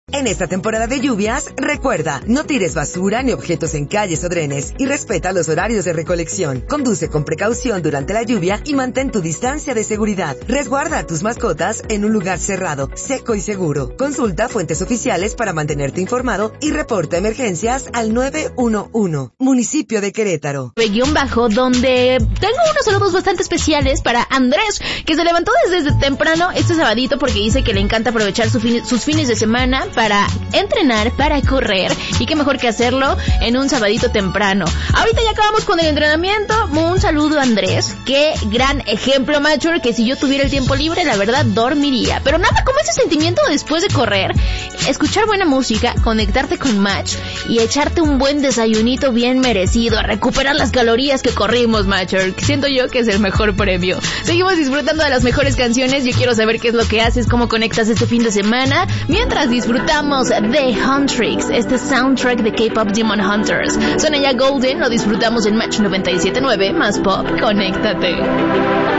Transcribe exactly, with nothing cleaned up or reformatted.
En esta temporada de lluvias, recuerda, no tires basura ni objetos en calles o drenes y respeta los horarios de recolección. Conduce con precaución durante la lluvia y mantén tu distancia de seguridad. Resguarda a tus mascotas en un lugar cerrado, seco y seguro. Consulta fuentes oficiales para mantenerte informado y reporta emergencias al nueve uno uno. Municipio de Querétaro. Guión bajo, donde tengo unos saludos bastante especiales para Andrés, que se levantó desde, desde temprano este sabadito porque dice que le encanta aprovechar su fin, sus fines de semana para entrenar, para correr, y qué mejor que hacerlo en un sabadito temprano. Ahorita ya acabamos con el entrenamiento. Un saludo a Andrés, qué gran ejemplo, macho, que si yo tuviera el tiempo libre, la verdad dormiría, pero nada como ese sentimiento después de correr, escuchar buena música, conectarte con Match y echarte un buen desayunito bien merecido, a recuperar las calorías que corrimos, macho. Siento yo que es el mejor premio. Seguimos disfrutando de las mejores canciones. Yo quiero saber qué es lo que haces, cómo conectas este fin de semana, mientras disfrutamos de Huntrix, este soundtrack de K-Pop Demon Hunters. Suena ya Golden, lo disfrutamos en Match noventa y siete punto nueve, más pop, conéctate.